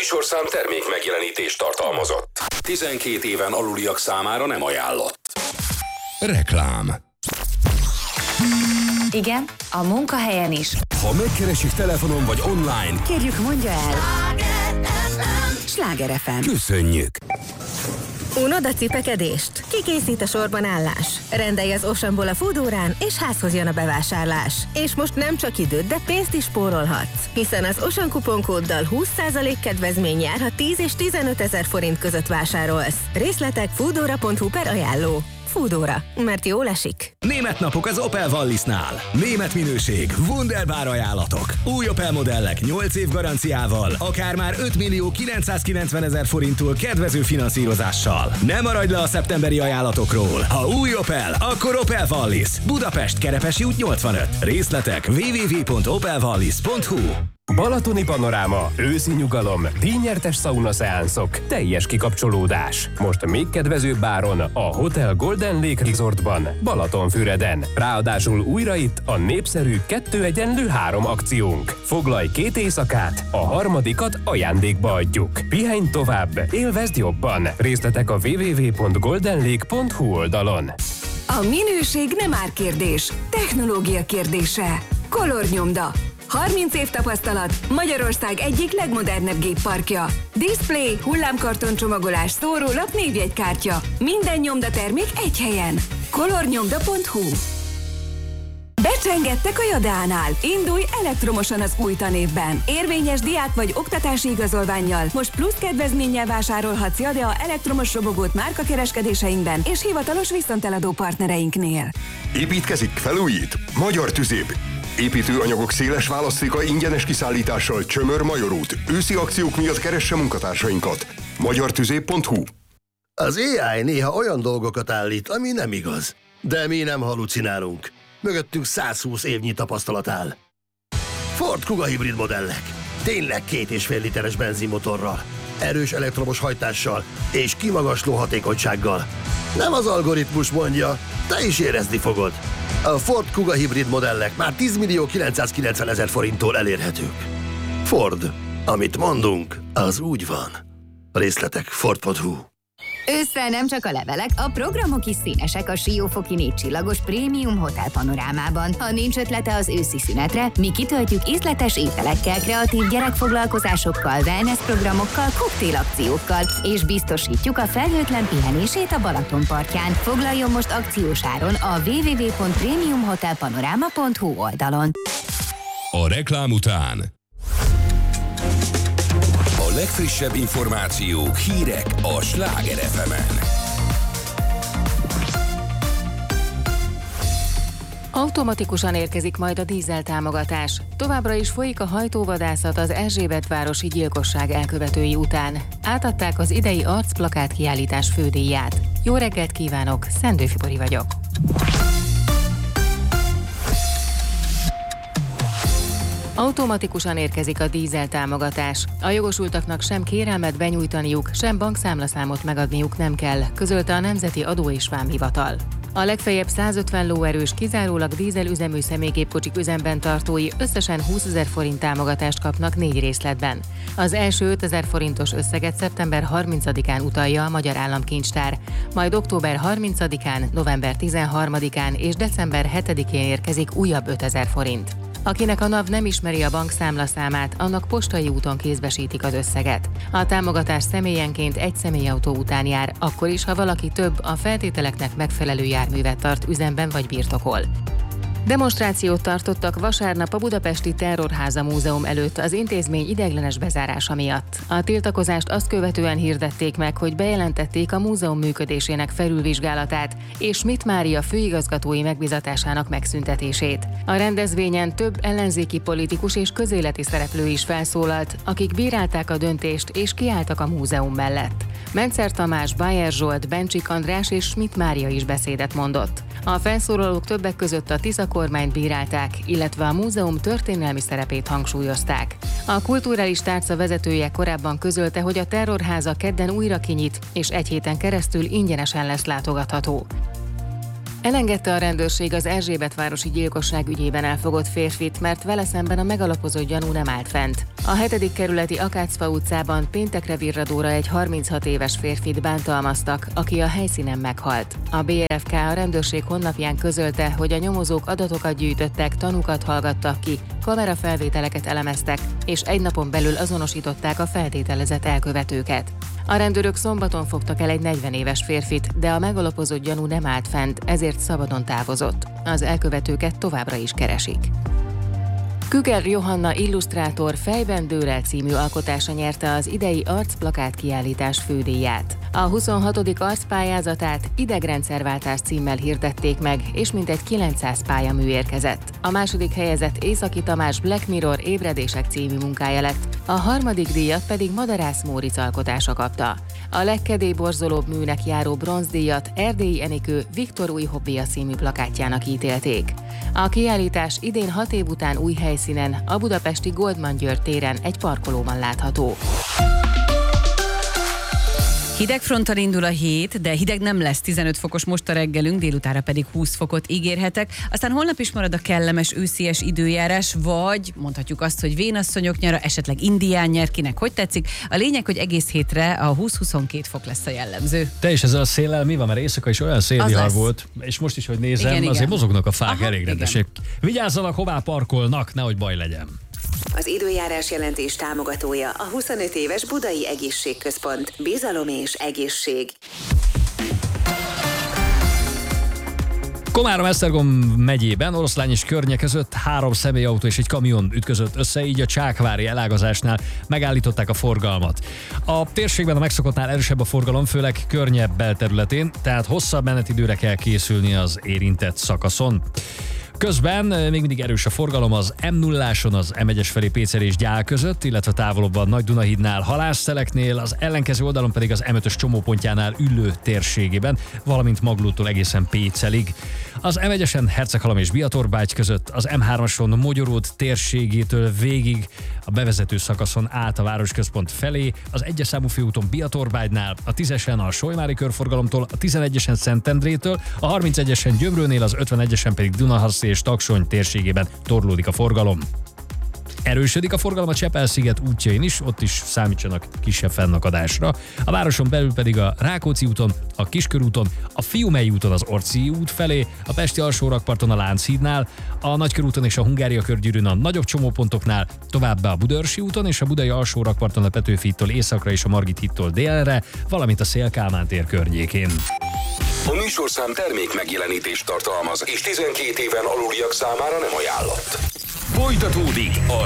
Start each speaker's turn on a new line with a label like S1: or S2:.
S1: műsorszám termék megjelenítést tartalmazott. 12 éven aluliak számára nem ajánlott. Reklám.
S2: Igen, a munkahelyen is.
S1: Ha megkeresik telefonon vagy online,
S2: kérjük, mondja el. Sláger FM.
S1: Köszönjük.
S3: Unod a cipekedést? Kikészít a sorban állás? Rendelj az Oceanból a Foodórán, és házhoz jön a bevásárlás. És most nem csak időt, de pénzt is spórolhatsz. Hiszen az Ocean kuponkóddal 20% kedvezmény jár, ha 10 és 15 ezer forint között vásárolsz. Részletek foodora.hu/ajánló. Foodóra, mert jól esik.
S4: Német napok az Opel Wallisnál. Német minőség, wunderbar ajánlatok. Új Opel modellek 8 év garanciával, akár már 5.990.000 forinttól kedvező finanszírozással. Ne maradj le a szeptemberi ajánlatokról. Ha új Opel, akkor Opel Wallis. Budapest, Kerepesi út 85. Részletek www.opelwallis.hu.
S5: Balatoni panoráma, őszi nyugalom, díjnyertes szaunaszeánszok, teljes kikapcsolódás. Most még kedvezőbb áron a Hotel Golden Lake Resortban, Balatonfüreden. Ráadásul újra itt a népszerű 2-3 akciónk. Foglalj 2 éjszakát, a harmadikat ajándékba adjuk. Pihenj tovább, élvezd jobban. Részletek a www.goldenlake.hu oldalon.
S2: A minőség nem árkérdés, technológia kérdése. Color Nyomda. 30 év tapasztalat, Magyarország egyik legmodernebb gépparkja. Display, hullámkarton csomagolás, szórólap, névjegykártya. Minden nyomdatermék egy helyen. colornyomda.hu. Becsengettek a Jadánál. Indulj elektromosan az új tanévben. Érvényes diák vagy oktatási igazolvánnyal most plusz kedvezménnyel vásárolhatsz Jadea elektromos robogót márkakereskedéseinkben és hivatalos viszonteladó partnereinknél.
S6: Építkezik, felújít? Magyar Tüzéb. Építőanyagok széles választéka ingyenes kiszállítással Csömör-Major út. Őszi akciók miatt keresse munkatársainkat. magyartüzéb.hu.
S7: Az AI néha olyan dolgokat állít, ami nem igaz. De mi nem halucinálunk. Mögöttünk 120 évnyi tapasztalat áll. Ford Kuga hibrid modellek. Tényleg 2,5 literes benzinmotorral, erős elektromos hajtással és kimagasló hatékonysággal. Nem az algoritmus mondja, te is érezni fogod. A Ford Kuga hibrid modellek már 10.990.000 forinttól elérhetők. Ford. Amit mondunk, az úgy van. Részletek Ford.hu.
S2: Ősszel nem csak a levelek, a programok is színesek a Siófoki 4 csillagos prémium hotel panorámában. Ha nincs ötlete az őszi szünetre, mi kitöltjük ízletes ételekkel, kreatív gyerekfoglalkozásokkal, wellness programokkal, koktélakciókkal, és biztosítjuk a felhőtlen pihenését a Balaton partján. Foglaljon most akciós áron a www.premiumhotelpanorama.hu oldalon.
S1: A reklám után a legfrissebb információk, hírek a Sláger FM-en.
S8: Automatikusan érkezik majd a dízeltámogatás. Továbbra is folyik a hajtóvadászat az Erzsébetvárosi gyilkosság elkövetői után. Átadták az idei arcplakát kiállítás fődíját. Jó reggelt kívánok, Szendő Fibori vagyok. Automatikusan érkezik a dízeltámogatás. A jogosultaknak sem kérelmet benyújtaniuk, sem bankszámlaszámot megadniuk nem kell, közölte a Nemzeti Adó és Vámhivatal. A legfeljebb 150 lóerős, kizárólag dízelüzemű személygépkocsik üzemben tartói összesen 20.000 forint támogatást kapnak 4 részletben. Az első 5.000 forintos összeget szeptember 30-án utalja a Magyar Államkincstár, majd október 30-án, november 13-án és december 7-én érkezik újabb 5.000 forint. Akinek a NAV nem ismeri a bankszámlaszámát, annak postai úton kézbesítik az összeget. A támogatás személyenként egy személyautó után jár, akkor is, ha valaki több, a feltételeknek megfelelő járművet tart üzemben vagy birtokol. Demonstrációt tartottak vasárnap a Budapesti Terrorháza Múzeum előtt az intézmény ideiglenes bezárása miatt. A tiltakozást azt követően hirdették meg, hogy bejelentették a múzeum működésének felülvizsgálatát és Schmidt Mária főigazgatói megbízatásának megszüntetését. A rendezvényen több ellenzéki politikus és közéleti szereplő is felszólalt, akik bírálták a döntést és kiálltak a múzeum mellett. Mencer Tamás, Bayer Zsolt, Bencsik András és Schmidt Mária is beszédet mondott. A felszólalók többek között a Tisza kormányt bírálták, illetve a múzeum történelmi szerepét hangsúlyozták. A kulturális tárca vezetője korábban közölte, hogy a Terrorháza kedden újra kinyit, és egy héten keresztül ingyenesen lesz látogatható. Elengedte a rendőrség az Erzsébetvárosi gyilkosság ügyében elfogott férfit, mert vele szemben a megalapozott gyanú nem állt fent. A 7. kerületi Akácfa utcában péntekre virradóra egy 36 éves férfit bántalmaztak, aki a helyszínen meghalt. A BRFK a rendőrség honlapján közölte, hogy a nyomozók adatokat gyűjtöttek, tanúkat hallgattak ki, kamerafelvételeket elemeztek, és egy napon belül azonosították a feltételezett elkövetőket. A rendőrök szombaton fogtak el egy 40 éves férfit, de a megalapozott gyanú nem állt fent, ezért szabadon távozott. Az elkövetőket továbbra is keresik. Küger Johanna illusztrátor Fejben dől el című alkotása nyerte az idei arcplakát kiállítás fődíját. A 26. arcpályázatát Idegrendszerváltás címmel hirdették meg, és mintegy 900 pályamű érkezett. A második helyezett Északi Tamás Black Mirror ébredések című munkája lett, a harmadik díjat pedig Madarász Móricz alkotása kapta. A legkedélyborzolóbb műnek járó bronzdíjat Erdélyi Enikő Viktor új hobbija című plakátjának ítélték. A kiállítás idén 6 év után új helyszínen, a budapesti Goldman György téren egy parkolóban látható.
S9: Hidegfronttal indul a hét, de hideg nem lesz, 15 fokos most a reggelünk, délutára pedig 20 fokot ígérhetek. Aztán holnap is marad a kellemes őszies időjárás, vagy mondhatjuk azt, hogy vénasszonyok nyara, esetleg indián nyer, kinek hogy tetszik. A lényeg, hogy egész hétre a 20-22 fok lesz a jellemző.
S10: Te is ezzel a széllel mi van, mert éjszaka is olyan szélvihar volt, és most is, hogy nézem, igen, azért mozognak a fák elég rendesek. Vigyázzanak, hová parkolnak, nehogy baj legyen.
S3: Az időjárás jelentés támogatója a 25 éves Budai Egészségközpont. Bizalom és egészség.
S10: Komárom-Esztergom megyében Oroszlány és környék között 3 személyautó és egy kamion ütközött össze, így a Csákvári elágazásnál megállították a forgalmat. A térségben a megszokottnál erősebb a forgalom, főleg környebb belterületén, tehát hosszabb menetidőre kell készülni az érintett szakaszon. Közben még mindig erős a forgalom az M0-áson, az M1-es felé Pécser és Gyál között, illetve távolabb a Nagy-Dunahídnál, Halászteleknél, az ellenkező oldalon pedig az M5-ös csomópontjánál Üllő térségében, valamint Maglótól egészen Pécelig. Az M1-esen Herceghalom és Biatorbágy között, az M3-ason Mogyoród térségétől végig a bevezető szakaszon át a városközpont felé, az 1-es számú főúton Biatorbágynál, a 10-esen a Solymári körforgalomtól, a 11-esen Szentendrétől, a 31-esen Gyömrőnél, az 51-esen pedig Dunaharszti és Taksony térségében torlódik a forgalom. Erősödik a forgalom a Csepel-sziget útjain is, ott is számítsanak kisebb fennakadásra. A városon belül pedig a Rákóczi úton, a Kiskörúton, a Fiumei úton az Orczi út felé, a Pesti alsórakparton a Lánchídnál, a Nagykörúton és a Hungária körgyűrűn a nagyobb csomópontoknál, továbbá a Budaörsi úton és a Budai alsórakparton a Petőfi hídtól északra és a Margit hídtól délre, valamint a Széll-Kálmán tér környékén.
S1: A műsorszám termék megjelenítést tartalmaz, és 12 éven aluliak számára nem ajánlott. Folytatódik a